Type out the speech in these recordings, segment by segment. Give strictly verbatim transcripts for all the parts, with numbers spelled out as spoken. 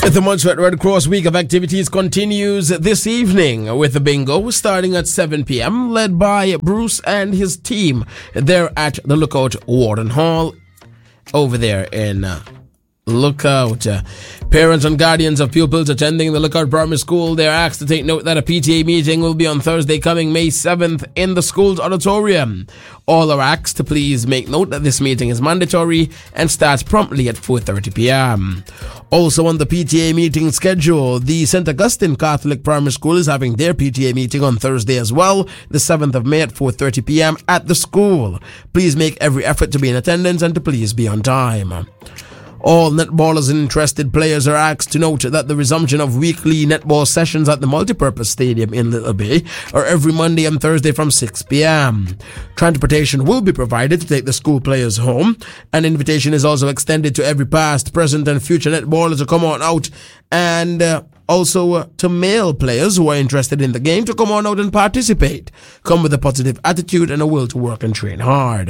The Montserrat Red Cross week of activities continues this evening with the bingo starting at seven p.m. led by Bruce and his team. They're at the Lookout Warden Hall over there in uh, Lookout. Uh, parents and guardians of pupils attending the Lookout Primary School, they're asked to take note that a P T A meeting will be on Thursday coming May seventh in the school's auditorium. All are asked to please make note that this meeting is mandatory and starts promptly at four thirty p.m. Also on the P T A meeting schedule, the Saint Augustine Catholic Primary School is having their P T A meeting on Thursday as well, the seventh of May at four thirty p.m. at the school. Please make every effort to be in attendance and to please be on time. All netballers and interested players are asked to note that the resumption of weekly netball sessions at the Multipurpose Stadium in Little Bay are every Monday and Thursday from six p.m. Transportation will be provided to take the school players home. An invitation is also extended to every past, present and future netballers to come on out, and uh, also uh, to male players who are interested in the game to come on out and participate. Come with a positive attitude and a will to work and train hard.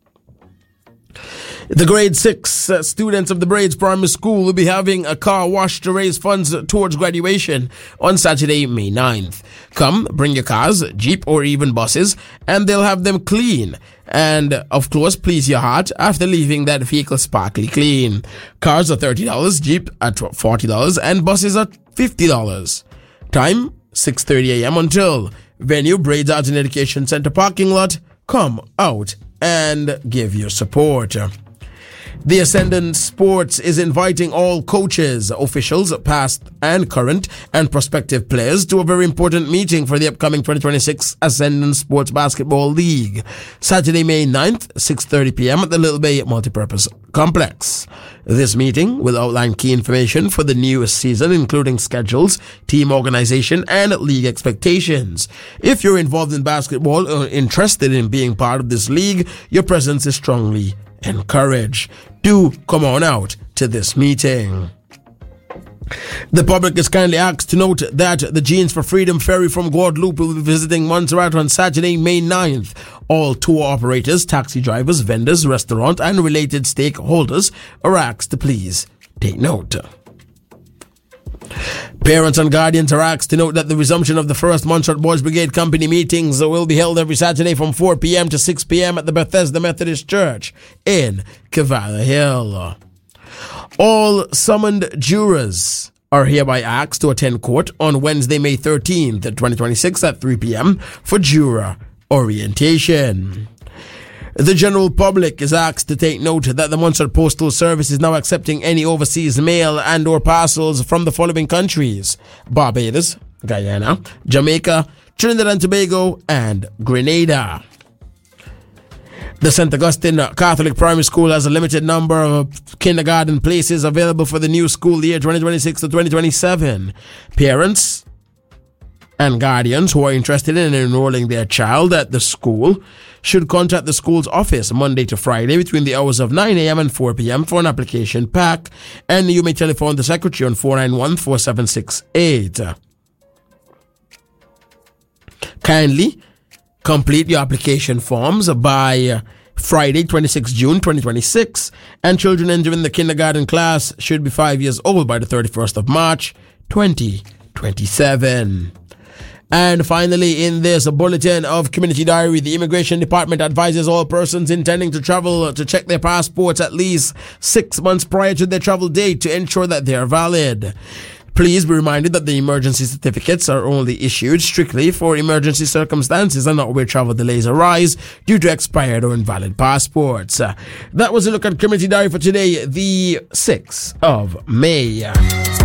The grade six uh, students of the Braids Primary School will be having a car wash to raise funds towards graduation on Saturday, May ninth. Come, bring your cars, Jeep or even buses, and they'll have them clean. And, of course, please your heart after leaving that vehicle sparkly clean. Cars are thirty dollars, Jeep at forty dollars, and buses at fifty dollars. Time, six thirty a.m. until. Venue, Braids Arts and Education Center parking lot. Come out and give your support. The Ascendant Sports is inviting all coaches, officials, past and current, and prospective players to a very important meeting for the upcoming twenty twenty-six Ascendant Sports Basketball League. Saturday, May ninth, six thirty p.m. at the Little Bay Multipurpose Complex. This meeting will outline key information for the new season, including schedules, team organization, and league expectations. If you're involved in basketball or interested in being part of this league, your presence is strongly encouraged. Do come on out to this meeting. The public is kindly asked to note that the Jeans for Freedom ferry from Guadeloupe will be visiting Montserrat on Saturday, May ninth. All tour operators, taxi drivers, vendors, restaurant, and related stakeholders are asked to please take note. Parents and guardians are asked to note that the resumption of the first Montserrat Boys Brigade Company meetings will be held every Saturday from four p.m. to six p.m. at the Bethesda Methodist Church in Cavallo Hill. All summoned jurors are hereby asked to attend court on Wednesday, May thirteenth, twenty twenty-six at three p.m. for juror orientation. The general public is asked to take note that the Montserrat Postal Service is now accepting any overseas mail and or parcels from the following countries: Barbados, Guyana, Jamaica, Trinidad and Tobago, and Grenada. The Saint Augustine Catholic Primary School has a limited number of kindergarten places available for the new school year twenty twenty-six to twenty twenty-seven. Parents and guardians who are interested in enrolling their child at the school should contact the school's office Monday to Friday between the hours of nine a.m. and four p.m. for an application pack, and you may telephone the secretary on four nine one, four seven six eight. Kindly complete your application forms by Friday, twenty-sixth of June, twenty twenty-six, and children entering the kindergarten class should be five years old by the thirty-first of March, twenty twenty-seven. And finally, in this bulletin of Community Diary, the Immigration Department advises all persons intending to travel to check their passports at least six months prior to their travel date to ensure that they are valid. Please be reminded that the emergency certificates are only issued strictly for emergency circumstances and not where travel delays arise due to expired or invalid passports. Uh, that was a look at Community Diary for today, the sixth of May.